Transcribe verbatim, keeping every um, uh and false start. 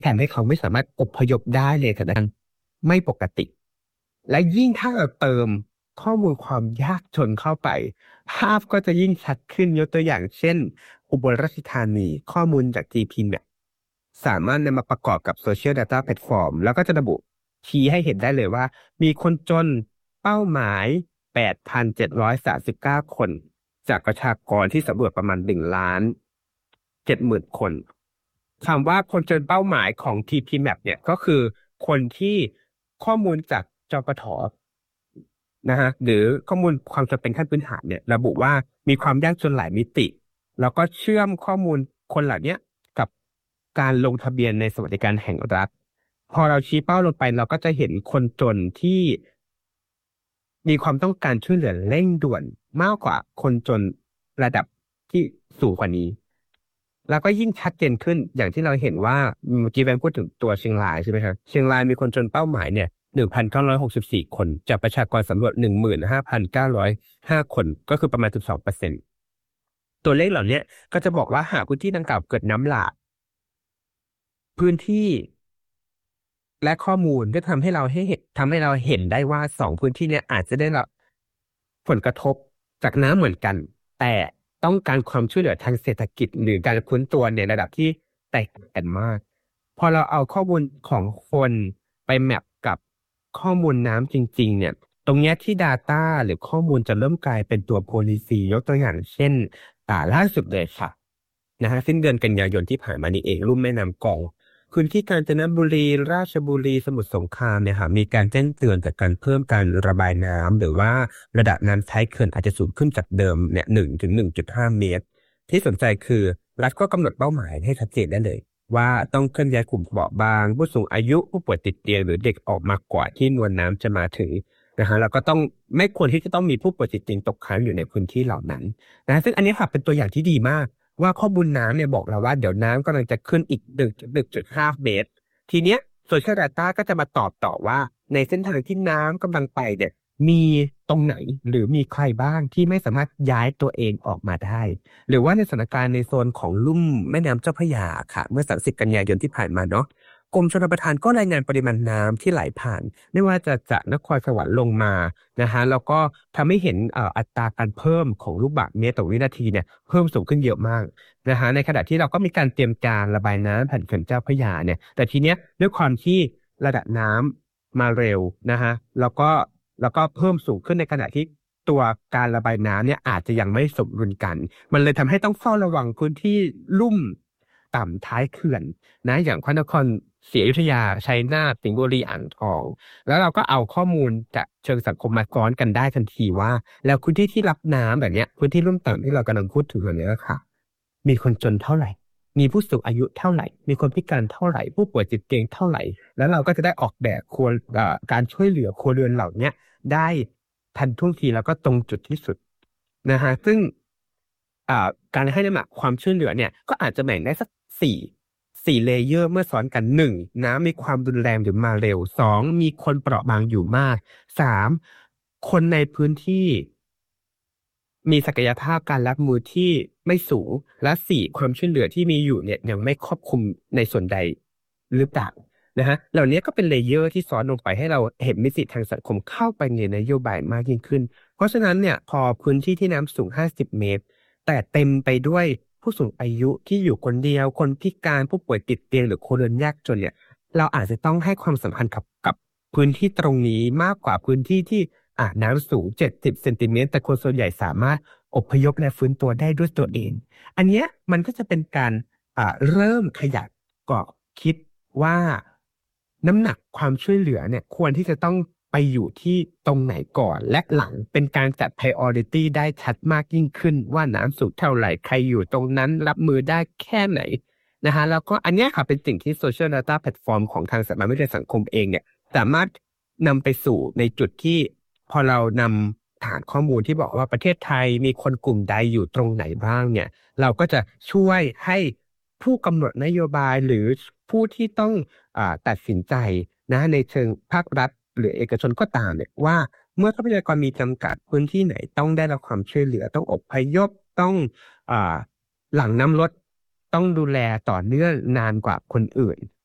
แทำให้เขาไม่สามารถอพยพได้เลยแต่ดันไม่ปกติและยิ่งถ้าเราเติมข้อมูลความยากจนเข้าไปภาพก็จะยิ่งชัดขึ้นยกตัวอย่างเช่นอุบลราชธานีข้อมูลจาก จี พี เนี่ยสามารถนำมาประกอบกับ Social Data Platform แล้วก็จะระบุชี้ให้เห็นได้เลยว่ามีคนจนเป้าหมาย แปดพันเจ็ดร้อยสามสิบเก้า คนจากประชากรที่สำรวจประมาณหนึ่งล้านเจ็ดหมื่นคนคำว่าคนจนเป้าหมายของ ที พี แมป เนี่ยก็คือคนที่ข้อมูลจากจปทนะฮะหรือข้อมูลความจำเป็นขั้นพื้นฐานเนี่ยระบุว่ามีความยากจนหลายมิติแล้วก็เชื่อมข้อมูลคนเหล่านี้กับการลงทะเบียนในสวัสดิการแห่งรัฐพอเราชี้เป้าลงไปเราก็จะเห็นคนจนที่มีความต้องการช่วยเหลือเร่งด่วนมากกว่าคนจนระดับที่สูงกว่านี้แล้วก็ยิ่งชัดเจนขึ้นอย่างที่เราเห็นว่าเมื่อกี้แบงค์พูดถึงตัวเชียงรายใช่ไหมครับเชียงรายมีคนจนเป้าหมายเนี่ยหนึ่งพันเก้าร้อยหกสิบสี่คนจากประชากรสำรวจหนึ่งหมื่นห้าพันเก้าร้อยห้าคนก็คือประมาณสิบสองเปอร์เซ็นต์ตัวเลขเหล่านี้ก็จะบอกว่าหากพื้นที่ดังกล่าวเกิดน้ำหลากพื้นที่และข้อมูลก็ทำให้เราให้เห็นทำให้เราเห็นได้ว่าสองพื้นที่เนี้อาจจะได้รับผลกระทบจากน้ำเหมือนกันแต่ต้องการความช่วยเหลือทางเศรษฐกิจหรือการฟื้นตัวในระดับที่แตกต่างกันมากพอเราเอาข้อมูลของคนไปแมปกับข้อมูลน้ำจริงๆเนี่ยตรงเนี้ยที่ Data หรือข้อมูลจะเริ่มกลายเป็นตัว policy ยกตัวอย่างเช่นอ่าล่าสุดเลยค่ะนะฮะสิ้นเดือนกันยายนที่ผ่านมานี่เองลุ่มแม่น้ำกองพื้นที่กาญจนบุรีราชบุรีสมุทรสงครามเนี่ยค่ะมีการแจ้งเตือนจากการเพิ่มการระบายน้ำหรือว่าระดับน้ำท้ายเขื่อนอาจจะสูงขึ้นจากเดิมเนี่ยหนึ่งถึงหนึ่งจุดห้าเมตรที่สนใจคือรัฐก็กำหนดเป้าหมายให้ชัดเจนได้เลยว่าต้องเคลื่อนย้ายกลุ่มเปราะบางผู้สูงอายุผู้ป่วยติดเตียงหรือเด็กออกมากว่าที่มวลน้ำจะมาถึงนะฮะแล้วก็ต้องไม่ควรที่จะต้องมีผู้ป่วยติดเตียงตกค้างอยู่ในพื้นที่เหล่านั้นนะซึ่งอันนี้ค่ะเป็นตัวอย่างที่ดีมากว่าข้อมูลน้ำเนี่ยบอกเราว่าเดี๋ยวน้ำกำลังจะขึ้นอีกหนึ่งหนึ่งจุดห้าเมตรทีเนี้ยโซเชียล Data ก็จะมาตอบต่อว่าในเส้นทางที่น้ำกำลังไปเนี่ยมีตรงไหนหรือมีใครบ้างที่ไม่สามารถย้ายตัวเองออกมาได้หรือว่าในสถานการณ์ในโซนของลุ่มแม่น้ำเจ้าพระยาค่ะเมื่อสามสิบกันยายนที่ผ่านมาเนาะกรมชลประทานก็รายงานปริมาณน้ำที่ไหลผ่านไม่ว่าจะจากนครสวรรค์ลงมานะฮะแล้วก็ทำให้เห็นเอ่ออัตราการเพิ่มของลูกบาศก์เมตรต่อวินาทีเนี่ยเพิ่มสูงขึ้นเยอะมากนะฮะในขณะที่เราก็มีการเตรียมการระบายน้ำผ่านเขื่อนเจ้าพระยาเนี่ยแต่ทีเนี้ยด้วยความที่ระดับน้ำมาเร็วนะฮะแล้วก็แล้วก็เพิ่มสูงขึ้นในขณะที่ตัวการระบายน้ำเนี่ยอาจจะยังไม่สมดุลกันมันเลยทำให้ต้องเฝ้าระวังพื้นที่ลุ่มต่ำท้ายเขื่อนนะอย่างพระนครศรีอยุธยาชัยนาทสิงห์บุรีอ่างทองแล้วเราก็เอาข้อมูลจากเชิงสังคมมาซ้อนกันได้ทันทีว่าแล้วพื้นที่ที่รับน้ำแบบเนี้ยพื้นที่ลุ่มต่ำที่เรากำลังพูดถึงแบบเนี้ยค่ะมีคนจนเท่าไหร่มีผู้สูงอายุเท่าไหร่มีคนพิการเท่าไหร่ผู้ป่วยติดเตียงเท่าไหร่แล้วเราก็จะได้ออกแบบครัวเอ่อการช่วยเหลือครัวเรือนเหล่าเนี้ยได้ทันท่วงทีแล้วก็ตรงจุดที่สุดนะฮะซึ่งอ่าการให้น้ำหนักความช่วยเหลือเนี่ยก็อาจจะแบ่งได้สักสี่สี่เลเยอร์เมื่อซ้อนกันหนึ่งน้ำมีความรุนแรงหรือมาเร็วสองมีคนเปราะบางอยู่มากสามคนในพื้นที่มีศักยภาพการรับมือที่ไม่สูงและสี่ความช่วยเหลือที่มีอยู่เนี่ยยังไม่ครอบคลุมในส่วนใดหรือเปล่านะฮะเหล่านี้ก็เป็นเลเยอร์ที่ซ้อนลงไปให้เราเห็นมิติทางสังคมเข้าไปในนโยบายมากยิ่งขึ้นเพราะฉะนั้นเนี่ยพอพื้นที่ที่น้ำสูงห้าสิบเมตรแต่เต็มไปด้วยผู้สูงอายุที่อยู่คนเดียวคนพิการผู้ป่วยติดเตียงหรือคนเรือนยากจนเนี่ยเราอาจจะต้องให้ความสำคัญกับกับพื้นที่ตรงนี้มากกว่าพื้นที่ที่อ่าน้ำสูงเจ็ดสิบเซนติเมตรแต่คนส่วนใหญ่สามารถอพยพและฟื้นตัวได้ด้วยตัวเองอันเนี้ยมันก็จะเป็นการอ่าเริ่มขยับก็คิดว่าน้ำหนักความช่วยเหลือเนี่ยควรที่จะต้องไปอยู่ที่ตรงไหนก่อนและหลังเป็นการจัด priority ได้ชัดมากยิ่งขึ้นว่าน้ำสูงเท่าไหร่ใครอยู่ตรงนั้นรับมือได้แค่ไหนนะฮะแล้วก็อันเนี้ยค่ะเป็นสิ่งที่ Social Data Platform ของทางสถาบันวิจัยสังคมเองเนี่ยสามารถนำไปสู่ในจุดที่พอเรานำฐานข้อมูลที่บอกว่าประเทศไทยมีคนกลุ่มใดอยู่ตรงไหนบ้างเนี่ยเราก็จะช่วยให้ผู้กำหนดนโยบายหรือผู้ที่ต้องอ่าตัดสินใจนะในเชิงภาครัฐหรือเอกชนก็ตามเนี่ยว่าเมื่อทรัพยากรมีจำกัดพื้นที่ไหนต้องได้รับความช่วยเหลือต้องอพยพต้องอ่าหลังน้ำลดต้องดูแลต่อเนื่องนานกว่าคนอื่น